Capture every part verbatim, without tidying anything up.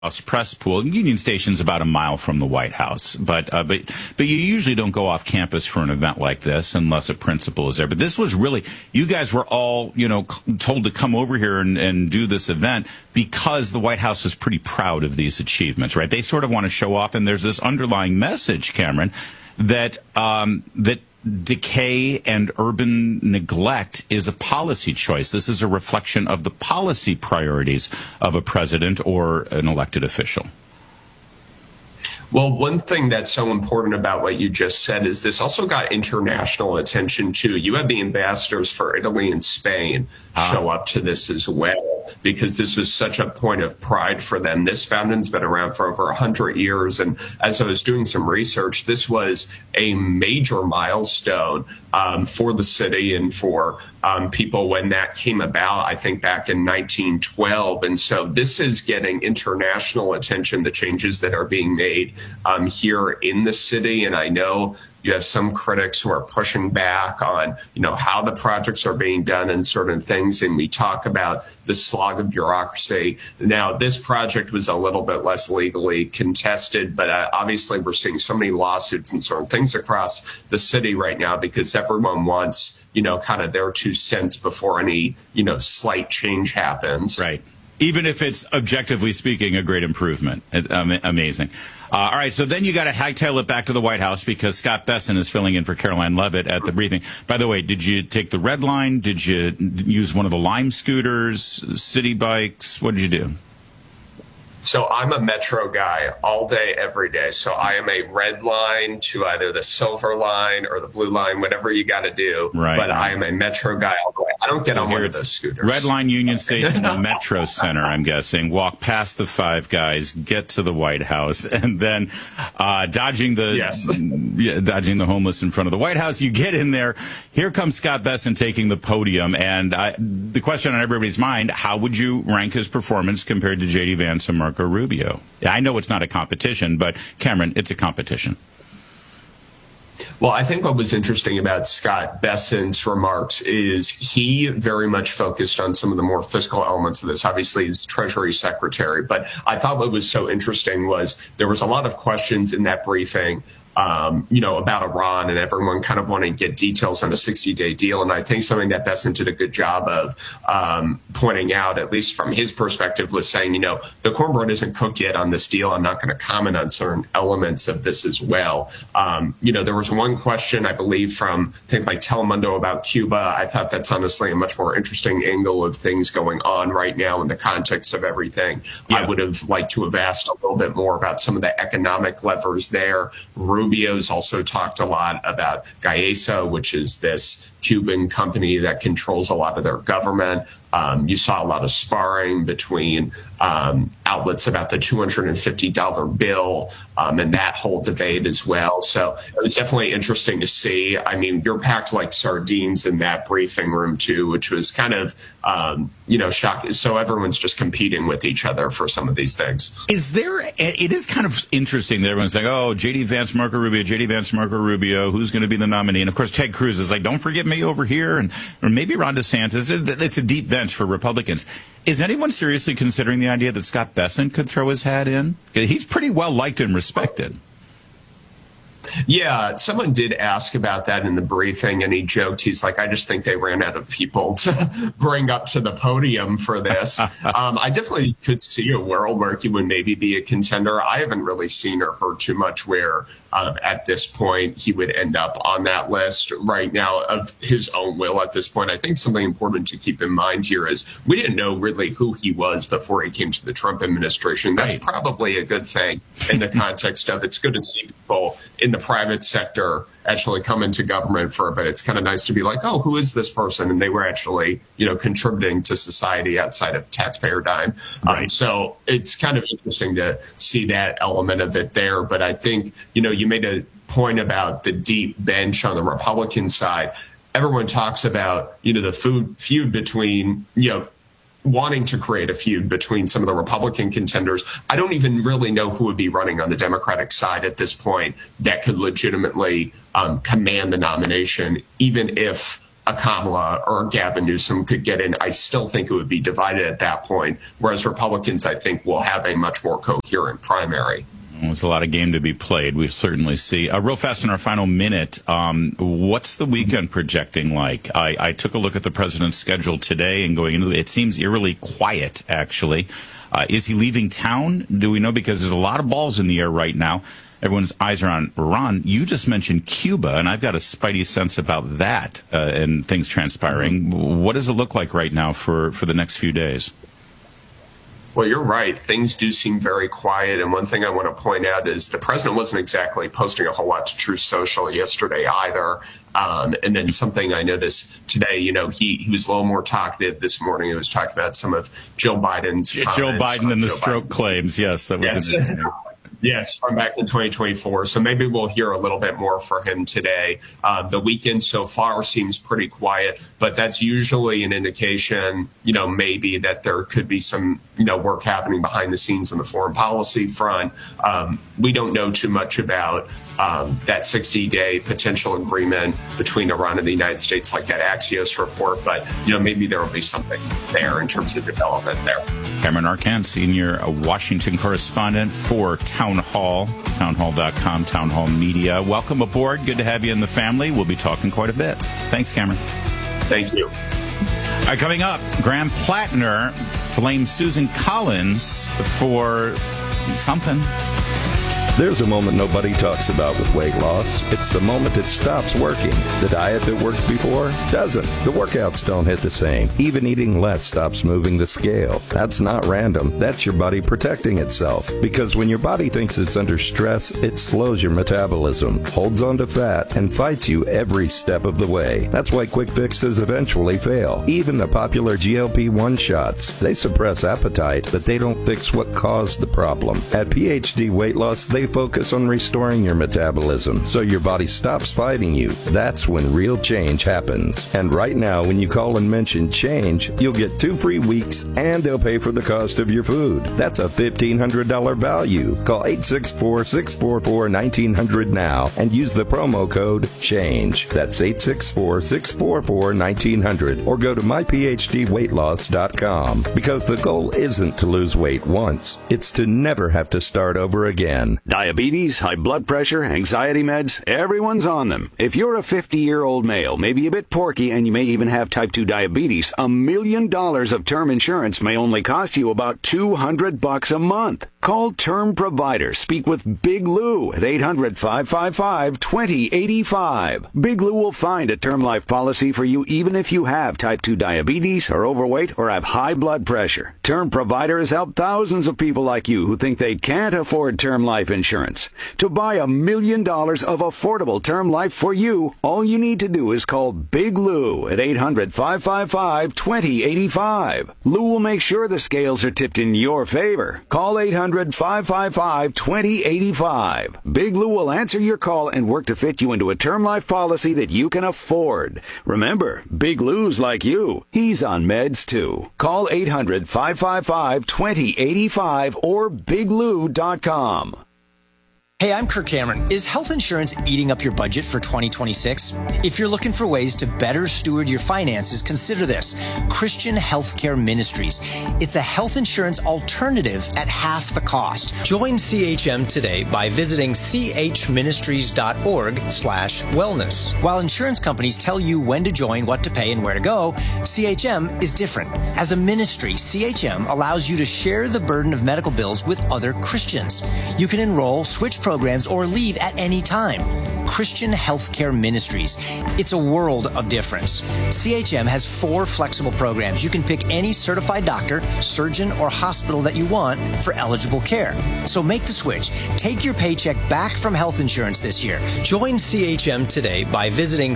House press pool. Union Station's about a mile from the White House, but uh, but but you usually don't go off campus for an event like this unless a principal is there. But this was really, you guys were all, you know, told to come over here and, and do this event because the White House is pretty proud of these achievements, right? They sort of want to show off, and there's this underlying message, Cameron, that um, that decay and urban neglect is a policy choice. This is a reflection of the policy priorities of a president or an elected official. Well, one thing that's so important about what you just said is this also got international attention, too. You had the ambassadors for Italy and Spain show up to this as well, because this was such a point of pride for them. This fountain's been around for over one hundred years, and as I was doing some research, this was a major milestone um, for the city and for um, people when that came about, I think back in nineteen twelve. And so this is getting international attention, the changes that are being made um, here in the city. And I know you have some critics who are pushing back on, you know, how the projects are being done and certain things. And we talk about the slog of bureaucracy. Now, this project was a little bit less legally contested, but uh, obviously we're seeing so many lawsuits and certain things across the city right now because everyone wants, you know, kind of their two cents before any, you know, slight change happens. Right. Even if it's, objectively speaking, a great improvement. It's amazing. Uh, all right, so then you got to hightail it back to the White House because Scott Bessent is filling in for Caroline Levitt at the briefing. By the way, did you take the Red Line? Did you use one of the Lime scooters, city bikes? What did you do? So I'm a Metro guy all day, every day. So I am a Red Line to either the Silver Line or the Blue Line, whatever you got to do. Right. But I am a Metro guy all the way. I don't get so on one of those scooters. Red Line, Union Station, and Metro Center, I'm guessing. Walk past the Five Guys, get to the White House, and then uh, dodging the yes. yeah, dodging the homeless in front of the White House. You get in there. Here comes Scott Bessent taking the podium. And I, the question on everybody's mind, how would you rank his performance compared to J D Vance and Marco Rubio? I know it's not a competition, but Cameron, it's a competition. Well, I think what was interesting about Scott Bessent's remarks is he very much focused on some of the more fiscal elements of this. Obviously, he's Treasury Secretary. But I thought what was so interesting was there was a lot of questions in that briefing Um, you know, about Iran, and everyone kind of wanted to get details on a sixty-day deal. And I think something that Bessent did a good job of um, pointing out, at least from his perspective, was saying, you know, the cornbread isn't cooked yet on this deal. I'm not going to comment on certain elements of this as well. Um, you know, there was one question, I believe, from I think like Telemundo about Cuba. I thought that's honestly a much more interesting angle of things going on right now in the context of everything. Yeah. I would have liked to have asked a little bit more about some of the economic levers there. Rubio's also talked a lot about Gaesa, which is this Cuban company that controls a lot of their government. Um, you saw a lot of sparring between um, outlets about the two hundred fifty dollar bill um, and that whole debate as well. So it was definitely interesting to see. I mean, you're packed like sardines in that briefing room, too, which was kind of, um, you know, shocking. So everyone's just competing with each other for some of these things. Is there, it is kind of interesting that everyone's like, oh, J D Vance, Marco Rubio, J D Vance, Marco Rubio, who's going to be the nominee? And of course, Ted Cruz is like, don't forget me over here. And or maybe Ron DeSantis. It's a deep bench for Republicans. Is anyone seriously considering the idea that Scott Bessent could throw his hat in? He's pretty well liked and respected. Yeah, someone did ask about that in the briefing, and he joked, he's like, I just think they ran out of people to bring up to the podium for this. um, I definitely could see a world where he would maybe be a contender. I haven't really seen or heard too much where uh, at this point he would end up on that list right now of his own will at this point. I think something important to keep in mind here is we didn't know really who he was before he came to the Trump administration. That's right. Probably a good thing in the context of it's good to see people in the private sector actually come into government for a bit. It's kind of nice to be like, oh, who is this person? And they were actually, you know, contributing to society outside of taxpayer dime. Right. Um, so it's kind of interesting to see that element of it there. But I think, you know, you made a point about the deep bench on the Republican side. Everyone talks about, you know, the food feud between, you know, wanting to create a feud between some of the Republican contenders. I don't even really know who would be running on the Democratic side at this point that could legitimately um, command the nomination, even if a Kamala or Gavin Newsom could get in, I still think it would be divided at that point, whereas Republicans, I think, will have a much more coherent primary. There's a lot of game to be played. We certainly see. Uh, real fast in our final minute, um, what's the weekend projecting like? I, I took a look at the president's schedule today and going into it. It seems eerily quiet, actually. Uh, is he leaving town? Do we know? Because there's a lot of balls in the air right now. Everyone's eyes are on Iran. You just mentioned Cuba, and I've got a spidey sense about that uh, and things transpiring. Mm-hmm. What does it look like right now for, for the next few days? Well, you're right. Things do seem very quiet. And one thing I want to point out is the president wasn't exactly posting a whole lot to Truth Social yesterday either. Um, and then something I noticed today, you know, he, he was a little more talkative this morning. He was talking about some of Joe Biden's yeah, Joe Biden and the Joe stroke Biden. claims. Yes, that was yes. in it. Yes, from back in twenty twenty-four. So maybe we'll hear a little bit more for him today. Uh, the weekend so far seems pretty quiet, but that's usually an indication, you know, maybe that there could be some, you know, work happening behind the scenes on the foreign policy front. Um, we don't know too much about um, that sixty-day potential agreement between Iran and the United States, like that Axios report, but, you know, maybe there will be something there in terms of development there. Cameron Arcand, senior Washington correspondent for Town Hall, townhall dot com, Town Hall Media. Welcome aboard. Good to have you in the family. We'll be talking quite a bit. Thanks, Cameron. Thank you. All right, coming up, Graham Plattner blames Susan Collins for something. There's a moment nobody talks about with weight loss. It's the moment it stops working. The diet that worked before doesn't. The workouts don't hit the same. Even eating less stops moving the scale. That's not random. That's your body protecting itself. Because when your body thinks it's under stress, it slows your metabolism, holds on to fat, and fights you every step of the way. That's why quick fixes eventually fail. Even the popular G L P one shots. They suppress appetite, but they don't fix what caused the problem. At P H D Weight Loss, they focus on restoring your metabolism so your body stops fighting you. That's when real change happens. And right now, when you call and mention change, you'll get two free weeks and they'll pay for the cost of your food. That's a fifteen hundred dollars value. Call eight six four, six four four, one nine zero zero now and use the promo code CHANGE. That's eight six four, six four four, one nine zero zero or go to my p h d weight loss dot com because the goal isn't to lose weight once. It's to never have to start over again. Diabetes, high blood pressure, anxiety meds, everyone's on them. If you're a fifty-year-old male, maybe a bit porky, and you may even have type two diabetes, a million dollars of term insurance may only cost you about two hundred bucks a month. Call Term Provider. Speak with Big Lou at eight hundred, five five five, two zero eight five. Big Lou will find a term life policy for you even if you have type two diabetes, are overweight, or have high blood pressure. Term Provider has helped thousands of people like you who think they can't afford term life insurance. To buy a million dollars of affordable term life for you, all you need to do is call Big Lou at eight hundred, five five five, two zero eight five. Lou will make sure the scales are tipped in your favor. Call eight hundred, five five five, two zero eight five. Big Lou will answer your call and work to fit you into a term life policy that you can afford. Remember, Big Lou's like you. He's on meds too. Call eight hundred, five five five, two zero eight five or big lou dot com. Hey, I'm Kirk Cameron. Is health insurance eating up your budget for twenty twenty-six? If you're looking for ways to better steward your finances, consider this. Christian Healthcare Ministries. It's a health insurance alternative at half the cost. Join C H M today by visiting chministries.org slash wellness. While insurance companies tell you when to join, what to pay, and where to go, C H M is different. As a ministry, C H M allows you to share the burden of medical bills with other Christians. You can enroll, switch programs, programs or leave at any time. Christian Healthcare Ministries. It's a world of difference. C H M has four flexible programs. You can pick any certified doctor, surgeon, or hospital that you want for eligible care. So make the switch. Take your paycheck back from health insurance this year. Join C H M today by visiting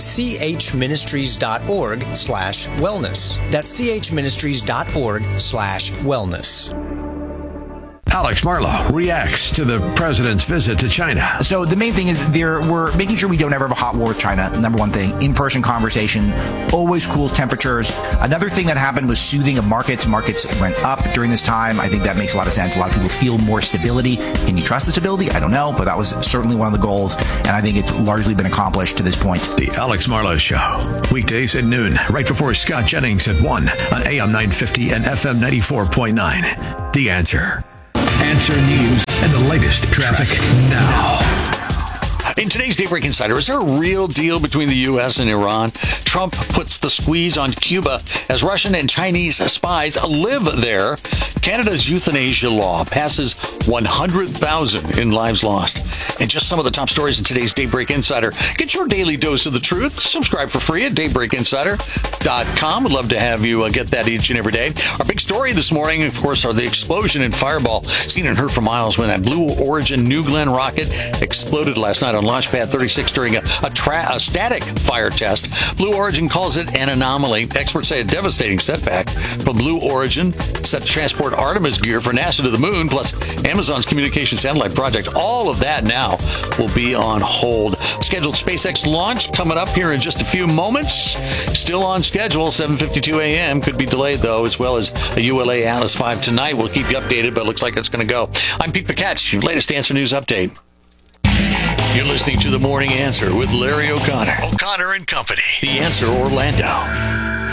chministries.org slash wellness. That's chministries.org slash wellness. Alex Marlow reacts to the president's visit to China. So the main thing is there we're making sure we don't ever have a hot war with China. Number one thing, in-person conversation always cools temperatures. Another thing that happened was soothing of markets. Markets went up during this time. I think that makes a lot of sense. A lot of people feel more stability. Can you trust the stability? I don't know, but that was certainly one of the goals, and I think it's largely been accomplished to this point. The Alex Marlow Show, weekdays at noon, right before Scott Jennings at one on A M nine fifty and F M ninety-four point nine. The Answer. Answer News and the latest traffic now. In today's Daybreak Insider, is there a real deal between the U S and Iran? Trump puts the squeeze on Cuba as Russian and Chinese spies live there. Canada's euthanasia law passes one hundred thousand in lives lost. And just some of the top stories in today's Daybreak Insider. Get your daily dose of the truth. Subscribe for free at daybreak insider dot com. Would love to have you uh, get that each and every day. Our big story this morning, of course, are the explosion in Fireball. Seen and heard for miles when that Blue Origin New Glenn rocket exploded last night on Launch Pad thirty-six during a, a, tra- a static fire test. Blue Origin calls it an anomaly. Experts say a devastating setback for Blue Origin, set to transport Artemis gear for NASA to the moon, plus Amazon's communication satellite project. All of that now will be on hold. Scheduled SpaceX launch coming up here in just a few moments. Still on schedule, seven fifty-two a.m. Could be delayed, though, as well as a U L A Atlas five tonight. We'll keep you updated, but it looks like it's going to go. I'm Pete Picatch, your latest Answer News update. You're listening to The Morning Answer with Larry O'Connor. O'Connor and Company. The Answer Orlando.